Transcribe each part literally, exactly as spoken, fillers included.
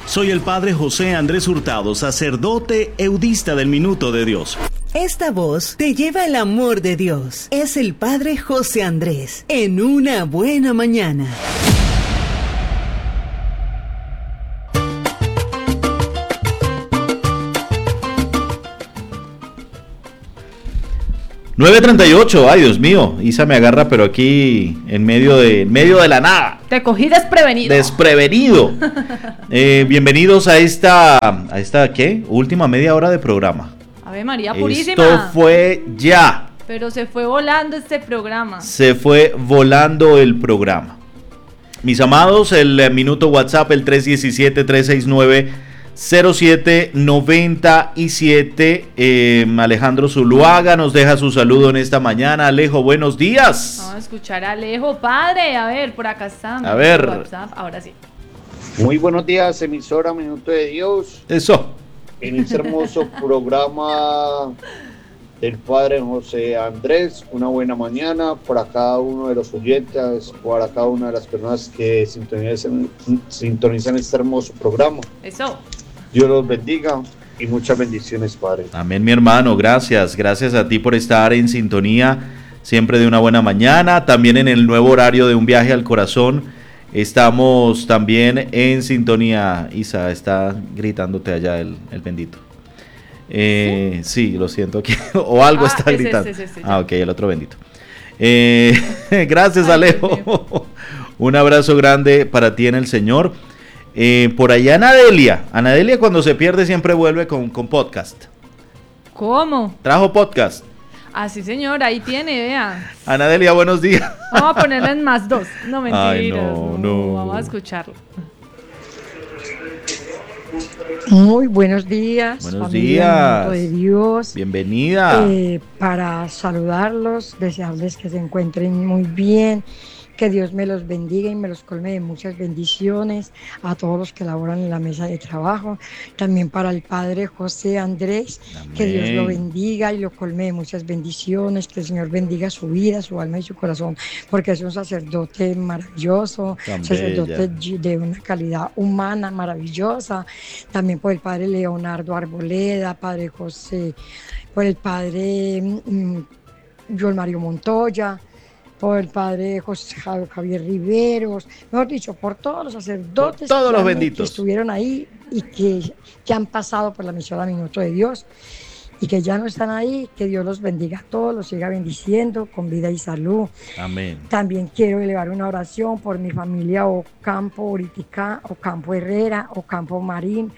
Soy el Padre José Andrés Hurtado, sacerdote eudista del Minuto de Dios. Esta voz te lleva el amor de Dios. Es el Padre José Andrés, en una buena mañana. nueve treinta y ocho, ay Dios mío, Isa me agarra pero aquí en medio de, en medio de la nada. Te cogí desprevenido. Desprevenido. eh, bienvenidos a esta, a esta, ¿qué? Última media hora de programa. Ave María Purísima. Esto fue ya. Pero se fue volando este programa. Se fue volando el programa. Mis amados, el minuto WhatsApp, el tres uno siete, tres seis nueve, cero siete nueve siete. eh, Alejandro Zuluaga nos deja su saludo en esta mañana. Alejo, buenos días. Vamos a escuchar a Alejo, padre. A ver, por acá está. A ver. WhatsApp. Ahora sí. Muy buenos días, emisora Minuto de Dios. Eso. En este hermoso programa del Padre José Andrés, una buena mañana para cada uno de los oyentes, para cada una de las personas que sintonizan, sintonizan este hermoso programa. Eso. Dios los bendiga y muchas bendiciones, Padre. Amén, mi hermano, gracias, gracias a ti por estar en sintonía siempre de una buena mañana, también en el nuevo horario de Un Viaje al Corazón, estamos también en sintonía. Isa, está gritándote allá el, el bendito. Eh, ¿Sí? sí, lo siento aquí, o algo ah, está gritando. Ese, ese, ese, ah, ok, el otro bendito. Eh, gracias, Ay, Alejo, un abrazo grande para ti en el Señor. Eh, por allá Anadelia, Anadelia cuando se pierde siempre vuelve con, con podcast. ¿Cómo? Trajo podcast. Ah, sí señor, ahí tiene, vea. Anadelia, buenos días. Vamos a ponerle en más dos. No, mentiras. Ay, no, no, no. Vamos a escucharlo. Muy buenos días. Buenos días. De Dios. Bienvenida. Eh, para saludarlos, desearles que se encuentren muy bien. Que Dios me los bendiga y me los colme de muchas bendiciones a todos los que laboran en la mesa de trabajo. También para el Padre José Andrés, Amén. Que Dios lo bendiga y lo colme de muchas bendiciones. Que el Señor bendiga su vida, su alma y su corazón, porque es un sacerdote maravilloso, un sacerdote de una calidad humana maravillosa. También por el Padre Leonardo Arboleda, Padre José, por el Padre mmm, Joel Mario Montoya, por el Padre José Javier Riveros, mejor dicho, por todos los sacerdotes por todos que, los han, benditos. que estuvieron ahí y que, que han pasado por la emisora Minuto de Dios y que ya no están ahí, que Dios los bendiga a todos, los siga bendiciendo con vida y salud. Amén. También quiero elevar una oración por mi familia Ocampo Uritica, Ocampo Herrera, Ocampo Marín,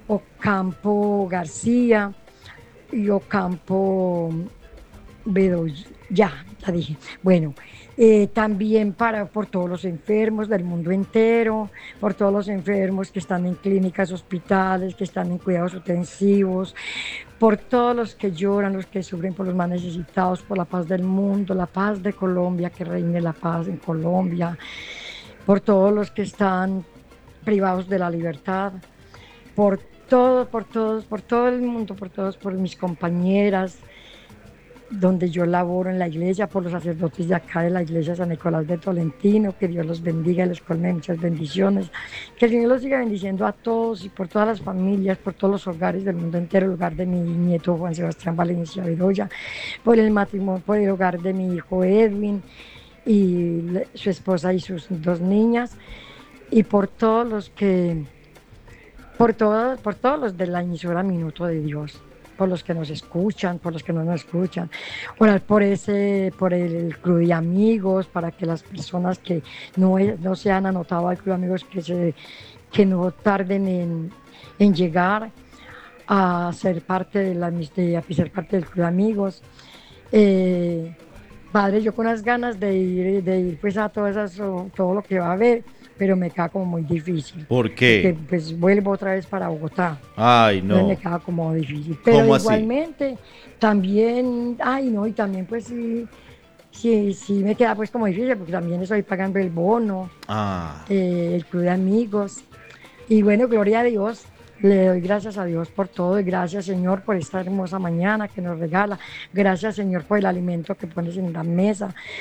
Ocampo García y Ocampo Bedoya. Ya, ya dije. Bueno, eh, también para por todos los enfermos del mundo entero, por todos los enfermos que están en clínicas, hospitales, que están en cuidados intensivos, por todos los que lloran, los que sufren, por los más necesitados, por la paz del mundo, la paz de Colombia, que reine la paz en Colombia, por todos los que están privados de la libertad, por todos, por todos, por todo el mundo, por todos, por mis compañeras, donde yo laboro en la iglesia, por los sacerdotes de acá de la iglesia San Nicolás de Tolentino, que Dios los bendiga y les colme muchas bendiciones, que el Señor los siga bendiciendo a todos y por todas las familias, por todos los hogares del mundo entero, el hogar de mi nieto Juan Sebastián Valencia Bedoya, por el matrimonio, por el hogar de mi hijo Edwin y su esposa y sus dos niñas, y por todos los que, por todos, por todos los de la emisora Minuto de Dios, por los que nos escuchan, por los que no nos escuchan, orar por ese, por el club de amigos, para que las personas que no, no se han anotado al club de amigos, que, se, que no tarden en, en llegar a ser parte de la de, a ser parte del club de amigos. Eh, padre, yo con las ganas de ir, de ir pues a todo, eso, todo lo que va a haber, pero me queda como muy difícil. ¿Por qué? Porque pues vuelvo otra vez para Bogotá. Ay, no. Entonces me queda como difícil. Pero ¿Cómo igualmente, así? También, ay, no, y también pues sí, sí, sí me queda pues como difícil, porque también estoy pagando el bono, ah. eh, el club de amigos. Y bueno, gloria a Dios. Le doy gracias a Dios por todo y gracias, Señor, por esta hermosa mañana que nos regala. Gracias, Señor, por el alimento que pones en la mesa.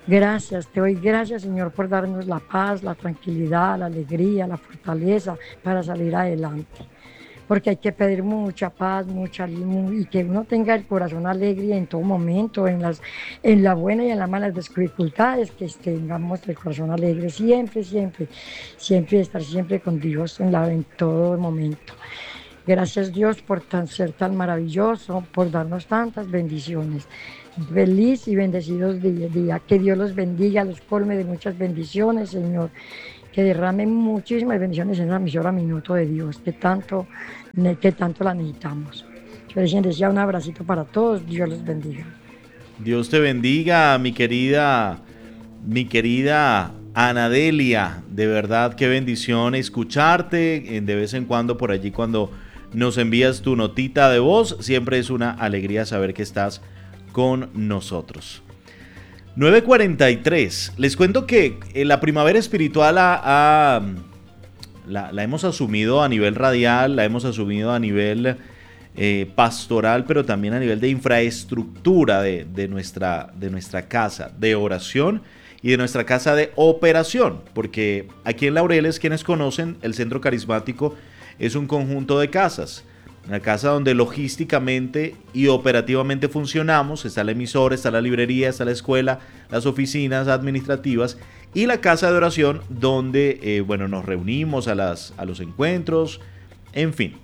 Gracias, te doy gracias, Señor, por darnos la paz, la tranquilidad, la alegría, la fortaleza para salir adelante. Porque hay que pedir mucha paz, mucha y que uno tenga el corazón alegre en todo momento, en las en la buena y en las malas dificultades, que tengamos el corazón alegre siempre, siempre, siempre estar siempre con Dios en, la, en todo momento. Gracias, Dios, por tan, ser tan maravilloso, por darnos tantas bendiciones. Feliz y bendecidos días, día. Que Dios los bendiga, los colme de muchas bendiciones, Señor. Que derrame muchísimas bendiciones en la emisora Minuto de Dios, que tanto, que tanto la necesitamos. Yo les deseo un abracito para todos, Dios los bendiga. Dios te bendiga, mi querida, mi querida Anadelia, de verdad qué bendición escucharte de vez en cuando por allí cuando nos envías tu notita de voz, siempre es una alegría saber que estás con nosotros. nueve cuarenta y tres. Les cuento que la primavera espiritual ha, ha, la, la hemos asumido a nivel radial, la hemos asumido a nivel eh, pastoral, pero también a nivel de infraestructura de, de, nuestra, de nuestra casa de oración y de nuestra casa de operación, porque aquí en Laureles, quienes conocen, el Centro Carismático es un conjunto de casas. Una casa donde logísticamente y operativamente funcionamos, está la emisora, está la librería, está la escuela, las oficinas administrativas y la casa de oración donde eh, bueno, nos reunimos a, las, a los encuentros, en fin.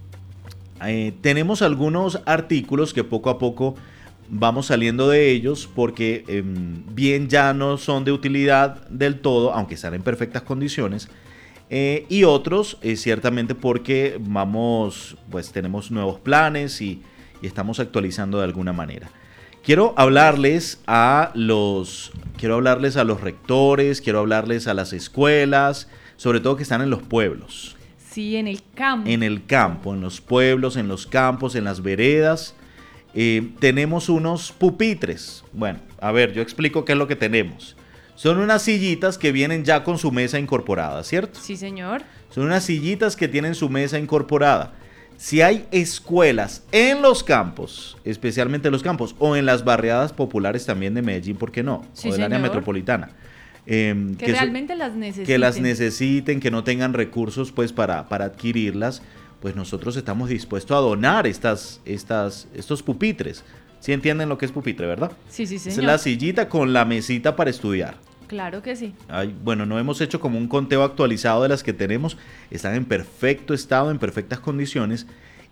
Eh, tenemos algunos artículos que poco a poco vamos saliendo de ellos porque eh, bien ya no son de utilidad del todo, aunque están en perfectas condiciones. Eh, y otros eh, ciertamente porque vamos, pues tenemos nuevos planes y, y estamos actualizando de alguna manera. Quiero hablarles a los, quiero hablarles a los rectores, quiero hablarles a las escuelas, sobre todo que están en los pueblos. Sí, en el campo. En el campo, en los pueblos, en los campos, en las veredas. Eh, tenemos unos pupitres. Bueno, a ver, yo explico qué es lo que tenemos. Son unas sillitas que vienen ya con su mesa incorporada, ¿cierto? Sí, señor. Son unas sillitas que tienen su mesa incorporada. Si hay escuelas en los campos, especialmente en los campos, o en las barriadas populares también de Medellín, ¿por qué no? Sí, o del área señor. metropolitana. Eh, Que, que realmente so, las necesiten. Que las necesiten, que no tengan recursos pues para, para adquirirlas, pues nosotros estamos dispuestos a donar estas, estas, estos pupitres. ¿Sí entienden lo que es pupitre, verdad? Sí, sí, señor. Es la sillita con la mesita para estudiar. Claro que sí. Ay, bueno, no hemos hecho como un conteo actualizado de las que tenemos. Están en perfecto estado, en perfectas condiciones.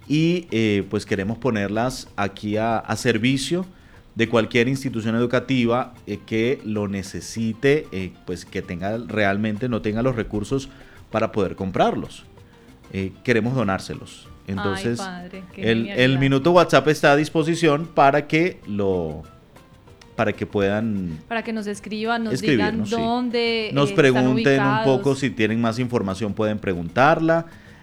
Y eh, pues queremos ponerlas aquí a, a servicio de cualquier institución educativa eh, que lo necesite, eh, pues que tenga realmente no tenga los recursos para poder comprarlos. Eh, queremos donárselos. Entonces, Ay, padre, qué el, genialidad. el minuto WhatsApp está a disposición para que lo... para que puedan para que nos escriban, nos escribirnos, digan dónde sí. Nos eh, pregunten están un ubicados. poco, si tienen más información pueden preguntarla.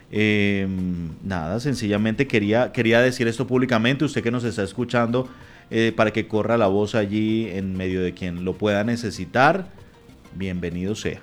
Eh, nada, sencillamente quería, quería decir esto públicamente, usted que nos está escuchando, eh, para que corra la voz allí en medio de quien lo pueda necesitar, bienvenido sea.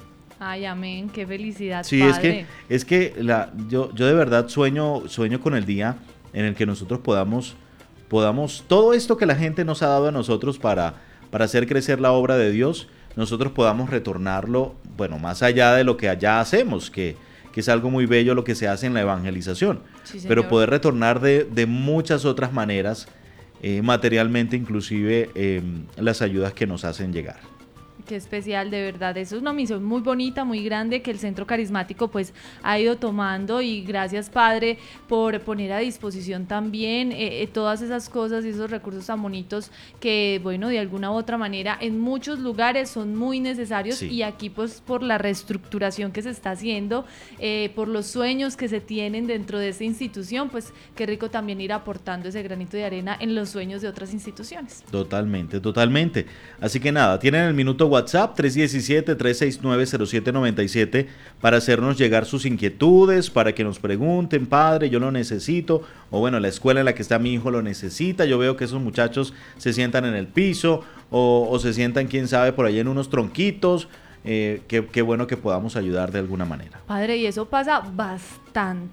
Ay, amén, qué felicidad, Sí, padre. es que, es que la, yo, yo de verdad sueño, sueño con el día en el que nosotros podamos, podamos, todo esto que la gente nos ha dado a nosotros para, para hacer crecer la obra de Dios, nosotros podamos retornarlo, bueno, más allá de lo que allá hacemos, que, que es algo muy bello lo que se hace en la evangelización, Sí, señor. pero poder retornar de, de muchas otras maneras, eh, materialmente inclusive, eh, las ayudas que nos hacen llegar. Qué especial, de verdad. Eso es una misión muy bonita, muy grande que el Centro Carismático pues ha ido tomando, y gracias, Padre, por poner a disposición también eh, eh, todas esas cosas y esos recursos tan bonitos que, bueno, de alguna u otra manera en muchos lugares son muy necesarios. Sí. Y aquí pues por la reestructuración que se está haciendo, eh, por los sueños que se tienen dentro de esta institución, pues qué rico también ir aportando ese granito de arena en los sueños de otras instituciones. Totalmente, totalmente. Así que nada, tienen el minuto WhatsApp tres uno siete, tres seis nueve, cero siete nueve siete para hacernos llegar sus inquietudes, para que nos pregunten, padre, yo lo necesito, o bueno, la escuela en la que está mi hijo lo necesita, yo veo que esos muchachos se sientan en el piso, o, o se sientan, quién sabe, por allá en unos tronquitos, eh, qué, qué bueno que podamos ayudar de alguna manera. Padre, y eso pasa bastante.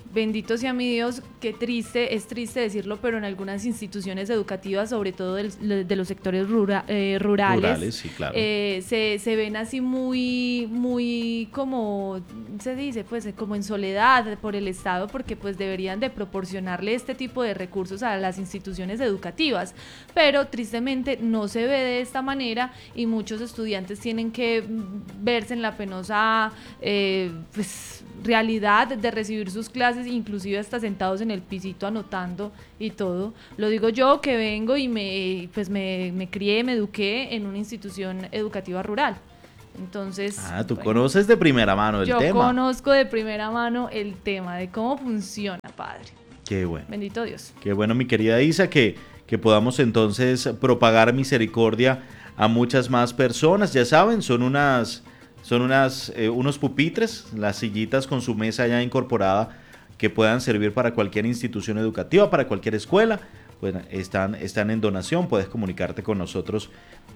bendito sea mi Dios, qué triste, es triste decirlo, pero en algunas instituciones educativas, sobre todo del, de los sectores rura, eh, rurales, Rurales, sí, claro. eh, se, se ven así muy, muy como, se dice, pues como en soledad por el Estado, porque pues deberían de proporcionarle este tipo de recursos a las instituciones educativas, pero tristemente no se ve de esta manera y muchos estudiantes tienen que verse en la penosa eh, pues, realidad de recibir sus clases, inclusive hasta sentados en el pisito anotando y todo. Lo digo yo que vengo y me pues me, me crié, me eduqué en una institución educativa rural. Entonces, Ah, tú bueno, conoces de primera mano el yo tema. conozco de primera mano el tema de cómo funciona, padre. Qué bueno. Bendito Dios. Qué bueno, mi querida Isa, que, que podamos entonces propagar misericordia a muchas más personas. Ya saben, son unas, son unas, eh, unos pupitres, las sillitas con su mesa ya incorporada, que puedan servir para cualquier institución educativa, para cualquier escuela. Pues están, están en donación, puedes comunicarte con nosotros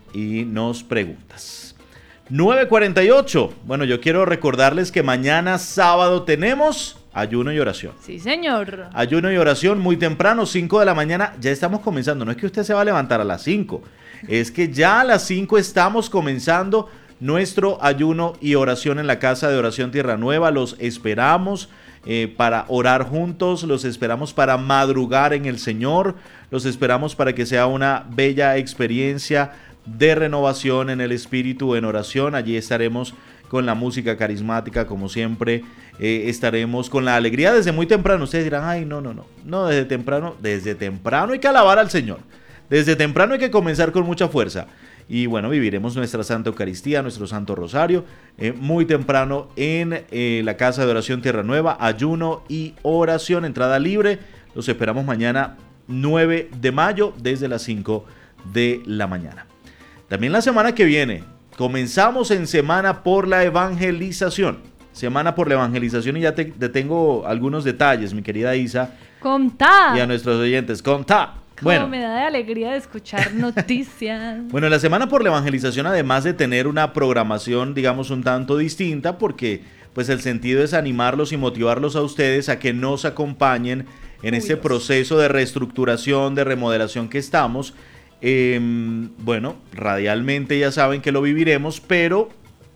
y nos preguntas. nueve cuarenta y ocho. Bueno, yo quiero recordarles que mañana sábado tenemos ayuno y oración. Sí, señor. Ayuno y oración muy temprano, cinco de la mañana. Ya estamos comenzando. No es que usted se va a levantar a las cinco. Es que ya a las cinco estamos comenzando nuestro ayuno y oración en la Casa de Oración Tierra Nueva. Los esperamos eh, para orar juntos. Los esperamos para madrugar en el Señor. Los esperamos para que sea una bella experiencia de renovación en el espíritu, en oración. Allí estaremos con la música carismática, como siempre. Eh, estaremos con la alegría desde muy temprano. Ustedes dirán, ay, no, no, no, no, desde temprano, desde temprano hay que alabar al Señor. Desde temprano hay que comenzar con mucha fuerza. Y bueno, viviremos nuestra Santa Eucaristía, nuestro Santo Rosario, eh, muy temprano en eh, la Casa de Oración Tierra Nueva, ayuno y oración, entrada libre. Los esperamos mañana nueve de mayo desde las cinco de la mañana. También la semana que viene comenzamos en Semana por la Evangelización. Semana por la Evangelización y ya te, te tengo algunos detalles, mi querida Isa. Contá. Y a nuestros oyentes, contá. Cómo Bueno, me da de alegría de escuchar noticias. bueno, la Semana por la Evangelización, además de tener una programación, digamos, un tanto distinta, porque pues el sentido es animarlos y motivarlos a ustedes a que nos acompañen en este proceso de reestructuración, de remodelación que estamos. Eh, bueno, radialmente ya saben que lo viviremos, pero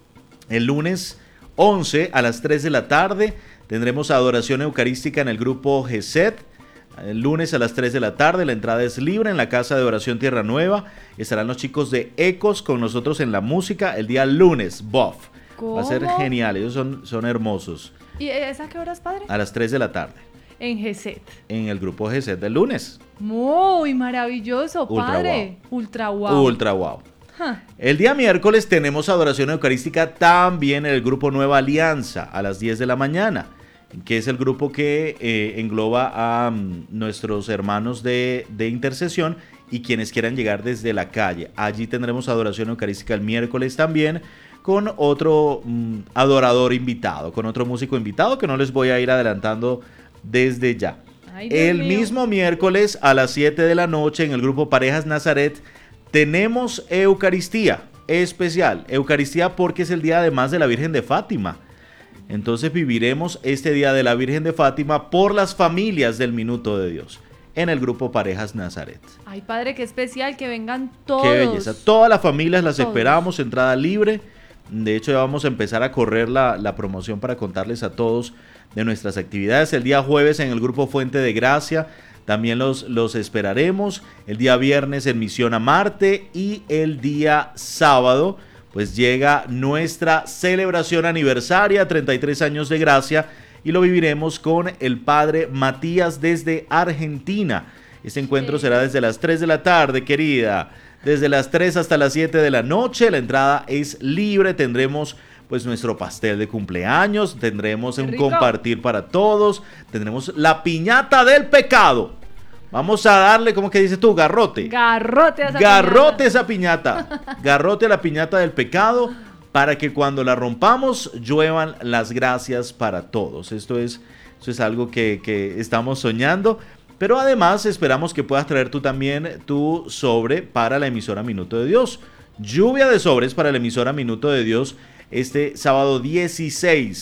el lunes once a las tres de la tarde tendremos adoración eucarística en el grupo G S E T. El lunes a las tres de la tarde, la entrada es libre en la Casa de Oración Tierra Nueva. Estarán los chicos de Ecos con nosotros en la música el día lunes. Bof. Va a ser genial, ellos son, son hermosos. ¿Y es a qué horas, padre? A las tres de la tarde. En G S E T. En el grupo G S E T del lunes. Muy maravilloso, Ultra padre. Ultra wow. Ultra wow. Huh. El día miércoles tenemos adoración eucarística también en el grupo Nueva Alianza a las diez de la mañana, que es el grupo que eh, engloba a um, nuestros hermanos de, de intercesión y quienes quieran llegar desde la calle. Allí tendremos adoración eucarística el miércoles también con otro um, adorador invitado, con otro músico invitado que no les voy a ir adelantando desde ya. Ay, Dios el mío. mismo miércoles a las siete de la noche en el grupo Parejas Nazaret tenemos Eucaristía especial. Eucaristía porque es el día además de la Virgen de Fátima. Entonces viviremos este día de la Virgen de Fátima por las familias del Minuto de Dios en el grupo Parejas Nazaret. Ay, padre, qué especial, que vengan todos. Qué belleza. Todas las familias las Todos. esperamos, entrada libre. De hecho, ya vamos a empezar a correr la, la promoción para contarles a todos de nuestras actividades. El día jueves en el grupo Fuente de Gracia también los, los esperaremos. El día viernes en Misión a Marte y el día sábado pues llega nuestra celebración aniversaria, treinta y tres años de gracia, y lo viviremos con el padre Matías desde Argentina. Este encuentro Sí. será desde las tres de la tarde, querida, desde las tres hasta las siete de la noche. La entrada es libre, tendremos pues nuestro pastel de cumpleaños, tendremos ¡Qué un rico! compartir para todos, tendremos la piñata del pecado. Vamos a darle, ¿cómo que dices tú? Garrote. Garrote a esa Garrote piñata. esa piñata. Garrote a la piñata del pecado para que cuando la rompamos lluevan las gracias para todos. Esto es, esto es algo que, que estamos soñando. Pero además esperamos que puedas traer tú también tu sobre para la emisora Minuto de Dios. Lluvia de sobres para la emisora Minuto de Dios este sábado dieciséis.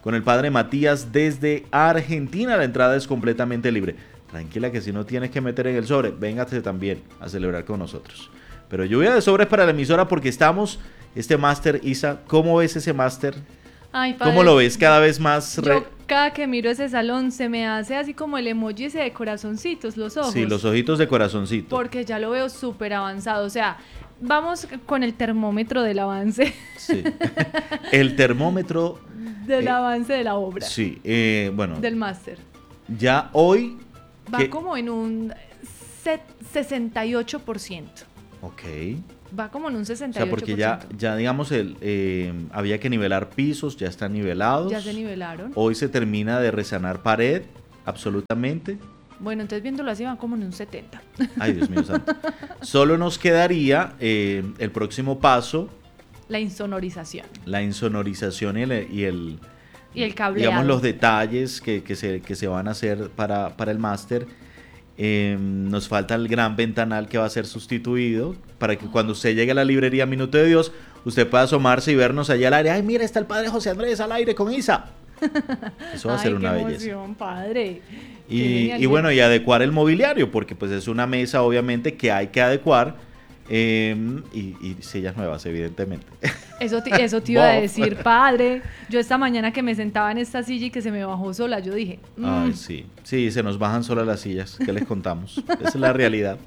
con el padre Matías desde Argentina. La entrada es completamente libre. Tranquila que si no tienes que meter en el sobre, véngase también a celebrar con nosotros. Pero lluvia de sobres para la emisora porque estamos, este máster, Isa, ¿cómo ves ese máster? Ay, padre, ¿Cómo lo ves cada vez más? Re... Yo cada que miro ese salón se me hace así como el emoji ese de corazoncitos, los ojos. Sí, los ojitos de corazoncito. Porque ya lo veo súper avanzado, o sea, vamos con el termómetro del avance. Sí. El termómetro... del eh, avance de la obra. Sí, eh, bueno. Del máster. Ya hoy... Va que... como en un sesenta y ocho por ciento. Ok. Va como en un sesenta y ocho O por ciento. sea, porque ya, ya digamos, el, eh, había que nivelar pisos, ya están nivelados. Ya se nivelaron. Hoy se termina de resanar pared, absolutamente. Bueno, entonces viéndolo así va como en un setenta. Ay, Dios mío santo. Solo nos quedaría eh, el próximo paso. La insonorización. La insonorización y el... Y el, y el cableado. Digamos, los detalles que, que, se, que se van a hacer para, para el máster. Eh, nos falta el gran ventanal que va a ser sustituido para que cuando usted llegue a la librería Minuto de Dios, usted pueda asomarse y vernos allá al aire. Ay, mira, está el padre José Andrés al aire con Isa. Eso va a ser Ay, una qué belleza. emoción, padre. Y, y bueno, y adecuar el mobiliario, porque pues es una mesa obviamente que hay que adecuar. Eh, y, y sillas nuevas, evidentemente. Eso te, eso te iba a decir, padre. Yo esta mañana que me sentaba en esta silla y que se me bajó sola, yo dije... Mm. Ay, sí. Sí, se nos bajan solas las sillas. ¿Qué les contamos? Esa es la realidad.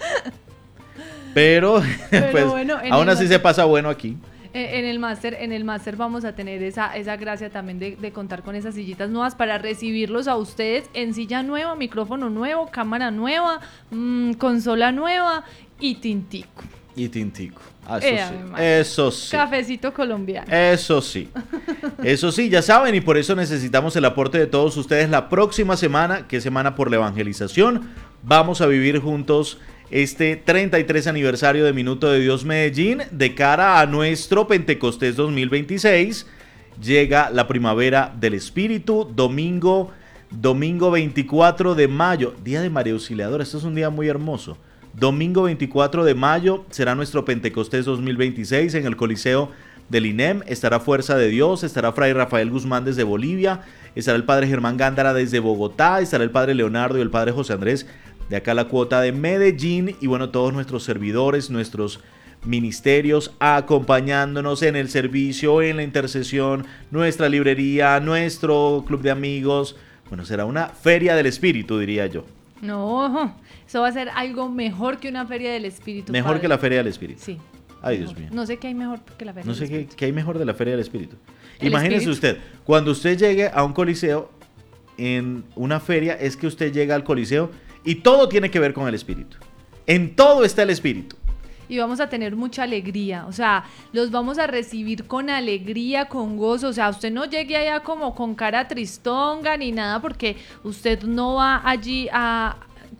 Pero, Pero pues, bueno, aún así el... se pasa bueno aquí. En el máster, en el máster vamos a tener esa, esa gracia también de, de contar con esas sillitas nuevas para recibirlos a ustedes en silla nueva, micrófono nuevo, cámara nueva, mmm, consola nueva y tintico. Y tintico. Ah, eso Eh, sí. madre. Eso sí. Cafecito colombiano. Eso sí. Eso sí, ya saben, y por eso necesitamos el aporte de todos ustedes la próxima semana, que es Semana por la Evangelización. Vamos a vivir juntos este treinta y tres aniversario de Minuto de Dios Medellín de cara a nuestro Pentecostés dos mil veintiséis. Llega la primavera del Espíritu, domingo, domingo veinticuatro de mayo, Día de María Auxiliadora. Esto es un día muy hermoso. Domingo veinticuatro de mayo será nuestro Pentecostés dos mil veintiséis en el Coliseo del I N E M. Estará Fuerza de Dios, estará Fray Rafael Guzmán desde Bolivia, estará el Padre Germán Gándara desde Bogotá, estará el Padre Leonardo y el Padre José Andrés de acá la cuota de Medellín, y bueno, todos nuestros servidores, nuestros ministerios acompañándonos en el servicio, en la intercesión, nuestra librería, nuestro club de amigos. Bueno, será una feria del espíritu, diría yo. No, eso va a ser algo mejor que una feria del espíritu. Mejor padre. que la feria del espíritu. Sí. Ay, mejor. Dios mío. No sé qué hay mejor que la feria No del sé qué, espíritu. qué hay mejor de la feria del espíritu. ¿El Imagínese espíritu? usted, cuando usted llegue a un coliseo, en una feria, es que usted llega al coliseo y todo tiene que ver con el espíritu. En todo está el espíritu. Y vamos a tener mucha alegría, o sea, los vamos a recibir con alegría, con gozo, o sea, usted no llegue allá como con cara tristonga ni nada, porque usted no va allí a...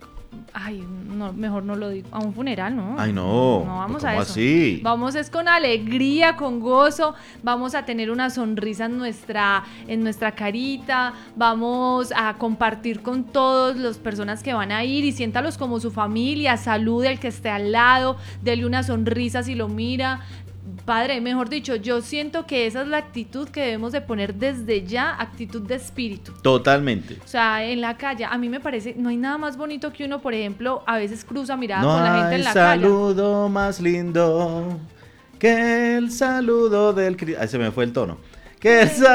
Ay, no, mejor no lo digo, a un funeral, ¿no? Ay, no, No vamos ¿cómo a eso. así? Vamos es con alegría, con gozo, vamos a tener una sonrisa en nuestra, en nuestra carita, vamos a compartir con todas las personas que van a ir y siéntalos como su familia, salude al que esté al lado, dele una sonrisa si lo mira. Padre, mejor dicho, yo siento que esa es la actitud que debemos de poner desde ya, actitud de espíritu. Totalmente. O sea, en la calle, a mí me parece, no hay nada más bonito que uno, por ejemplo, a veces cruza mirada No con la gente hay en la calle. saludo más lindo que el saludo del... cri- Ahí se me fue el tono. Que el